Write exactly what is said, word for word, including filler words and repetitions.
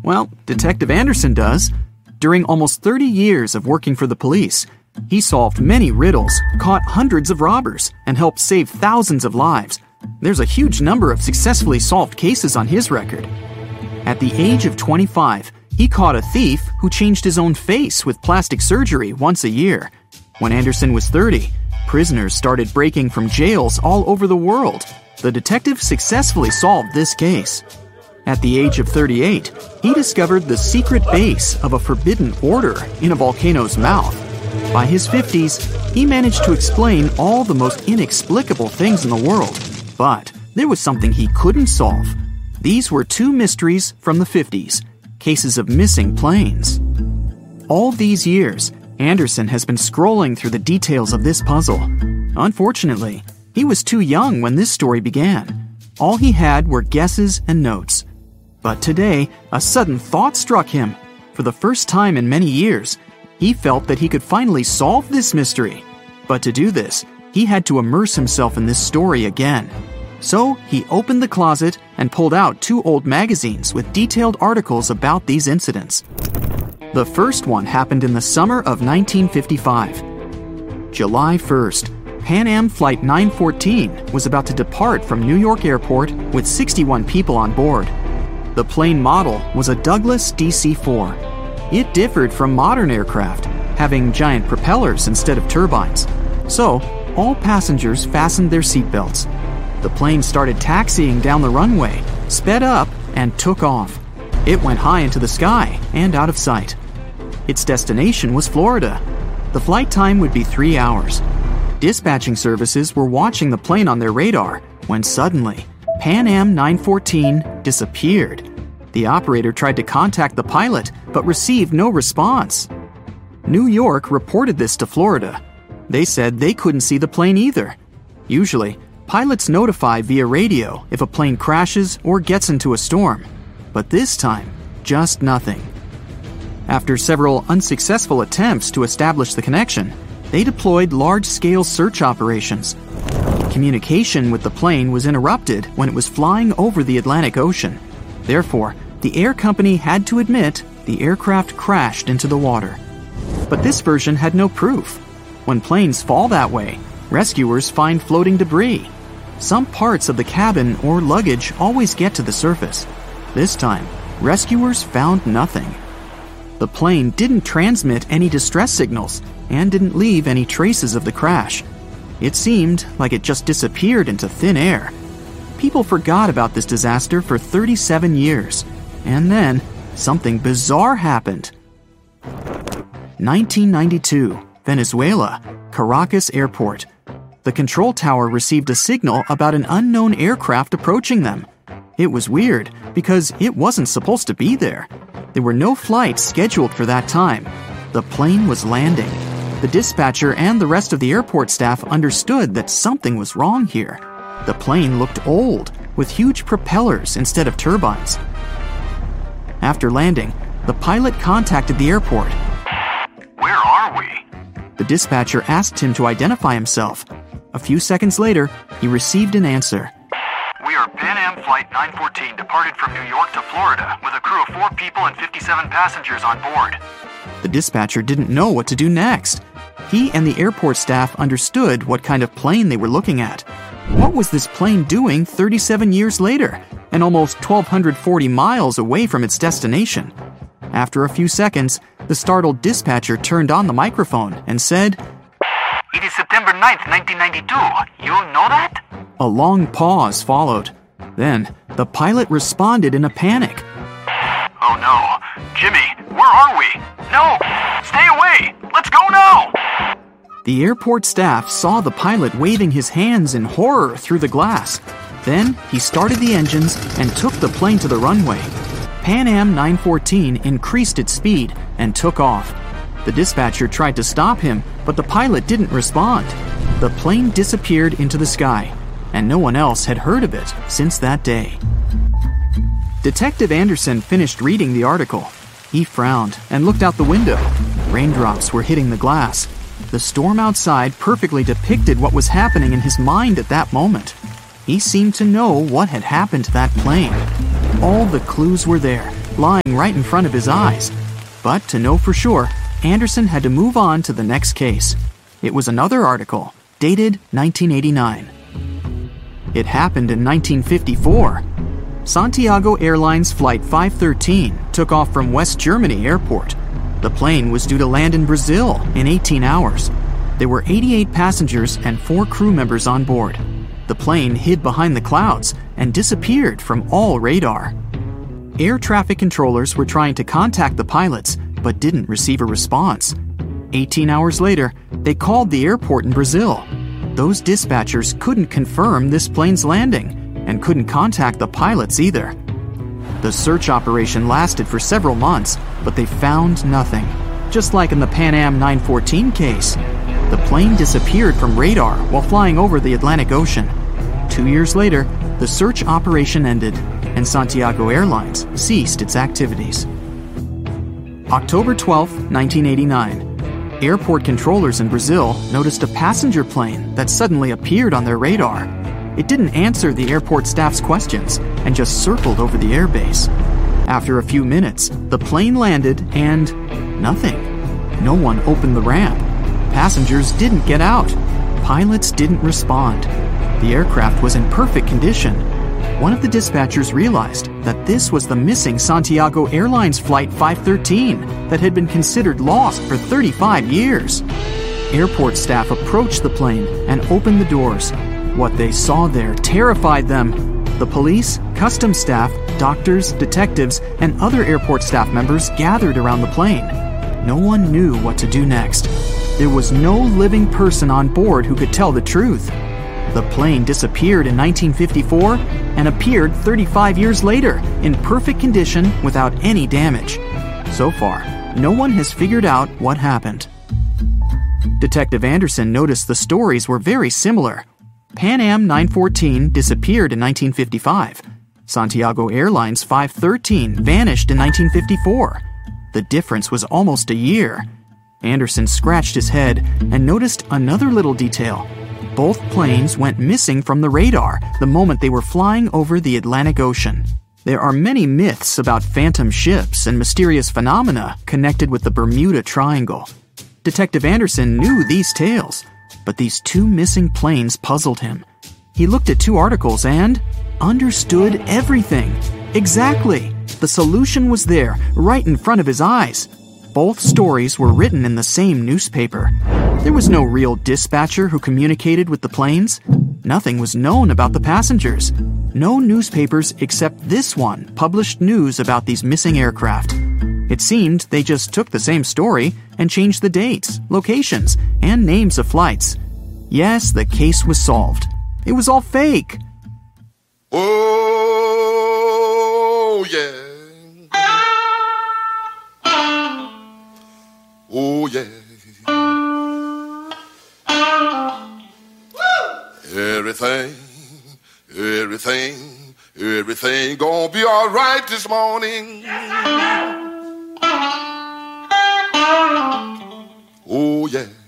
Well, Detective Anderson does. During almost thirty years of working for the police, he solved many riddles, caught hundreds of robbers, and helped save thousands of lives. There's a huge number of successfully solved cases on his record. At the age of twenty-five, he caught a thief who changed his own face with plastic surgery once a year. When Anderson was thirty, prisoners started breaking from jails all over the world. The detective successfully solved this case. At the age of thirty-eight, he discovered the secret base of a forbidden order in a volcano's mouth. By his fifties, he managed to explain all the most inexplicable things in the world. But there was something he couldn't solve. These were two mysteries from the fifties, cases of missing planes. All these years, Anderson has been scrolling through the details of this puzzle. Unfortunately, he was too young when this story began. All he had were guesses and notes. But today, a sudden thought struck him. For the first time in many years, he felt that he could finally solve this mystery. But to do this, he had to immerse himself in this story again. So he opened the closet and pulled out two old magazines with detailed articles about these incidents. The first one happened in the summer of nineteen fifty-five. July first, Pan Am Flight nine fourteen was about to depart from New York Airport with sixty-one people on board. The plane model was a Douglas D C four. It differed from modern aircraft, having giant propellers instead of turbines. So, all passengers fastened their seatbelts. The plane started taxiing down the runway, sped up, and took off. It went high into the sky and out of sight. Its destination was Florida. The flight time would be three hours. Dispatching services were watching the plane on their radar when suddenly, Pan Am nine fourteen disappeared. The operator tried to contact the pilot, but received no response. New York reported this to Florida. They said they couldn't see the plane either. Usually, pilots notify via radio if a plane crashes or gets into a storm. But this time, just nothing. After several unsuccessful attempts to establish the connection, they deployed large-scale search operations. Communication with the plane was interrupted when it was flying over the Atlantic Ocean. Therefore, the air company had to admit the aircraft crashed into the water. But this version had no proof. When planes fall that way, rescuers find floating debris. Some parts of the cabin or luggage always get to the surface. This time, rescuers found nothing. The plane didn't transmit any distress signals and didn't leave any traces of the crash. It seemed like it just disappeared into thin air. People forgot about this disaster for thirty-seven years. And then, something bizarre happened. nineteen ninety-two, Venezuela, Caracas Airport. The control tower received a signal about an unknown aircraft approaching them. It was weird because it wasn't supposed to be there. There were no flights scheduled for that time. The plane was landing. The dispatcher and the rest of the airport staff understood that something was wrong here. The plane looked old, with huge propellers instead of turbines. After landing, the pilot contacted the airport. Where are we? The dispatcher asked him to identify himself. A few seconds later, he received an answer. We are Pan Am Flight nine fourteen, departed from New York to Florida, with a crew of four people and fifty-seven passengers on board. The dispatcher didn't know what to do next. He and the airport staff understood what kind of plane they were looking at. What was this plane doing thirty-seven years later, and almost one thousand two hundred forty miles away from its destination? After a few seconds, the startled dispatcher turned on the microphone and said, It is September ninth, nineteen ninety-two. You know that? A long pause followed. Then, the pilot responded in a panic. Oh no. Jimmy, where are we? No! Stay away! Let's go now! The airport staff saw the pilot waving his hands in horror through the glass. Then, he started the engines and took the plane to the runway. Pan Am nine fourteen increased its speed and took off. The dispatcher tried to stop him, but the pilot didn't respond. The plane disappeared into the sky, and no one else had heard of it since that day. Detective Anderson finished reading the article. He frowned and looked out the window. Raindrops were hitting the glass. The storm outside perfectly depicted what was happening in his mind at that moment. He seemed to know what had happened to that plane. All the clues were there, lying right in front of his eyes. But to know for sure, Anderson had to move on to the next case. It was another article, dated nineteen eighty-nine. It happened in nineteen fifty-four. Santiago Airlines Flight five thirteen took off from West Germany Airport. The plane was due to land in Brazil in eighteen hours. There were eighty-eight passengers and four crew members on board. The plane hid behind the clouds and disappeared from all radar. Air traffic controllers were trying to contact the pilots, but didn't receive a response. eighteen hours later, they called the airport in Brazil. Those dispatchers couldn't confirm this plane's landing and couldn't contact the pilots either. The search operation lasted for several months, but they found nothing. Just like in the Pan Am nine fourteen case, the plane disappeared from radar while flying over the Atlantic Ocean. Two years later, the search operation ended, and Santiago Airlines ceased its activities. October twelfth, nineteen eighty-nine. Airport controllers in Brazil noticed a passenger plane that suddenly appeared on their radar. It didn't answer the airport staff's questions and just circled over the airbase. After a few minutes, the plane landed and nothing. No one opened the ramp. Passengers didn't get out. Pilots didn't respond. The aircraft was in perfect condition. One of the dispatchers realized that this was the missing Santiago Airlines Flight five thirteen that had been considered lost for thirty-five years. Airport staff approached the plane and opened the doors. What they saw there terrified them. The police, customs staff, doctors, detectives, and other airport staff members gathered around the plane. No one knew what to do next. There was no living person on board who could tell the truth. The plane disappeared in nineteen fifty-four and appeared thirty-five years later in perfect condition without any damage. So far, no one has figured out what happened. Detective Anderson noticed the stories were very similar. Pan Am nine fourteen disappeared in nineteen fifty-five. Santiago Airlines five thirteen vanished in nineteen fifty-four. The difference was almost a year. Anderson scratched his head and noticed another little detail. Both planes went missing from the radar the moment they were flying over the Atlantic Ocean. There are many myths about phantom ships and mysterious phenomena connected with the Bermuda Triangle. Detective Anderson knew these tales, but these two missing planes puzzled him. He looked at two articles and understood everything. Exactly. The solution was there, right in front of his eyes. Both stories were written in the same newspaper. There was no real dispatcher who communicated with the planes. Nothing was known about the passengers. No newspapers except this one published news about these missing aircraft. It seemed they just took the same story and changed the dates, locations, and names of flights. Yes, the case was solved. It was all fake. Oh, yeah. Oh, yeah. Everything, everything, everything gonna be all right this morning. Oh, yeah.